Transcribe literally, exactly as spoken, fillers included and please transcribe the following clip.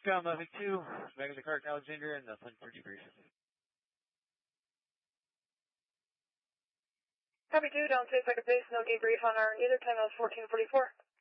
Scum Moving two, back at the Clark Alexandria, and nothing for debrief. Copy two, down six second base, no debrief on our either time, that was fourteen forty-four.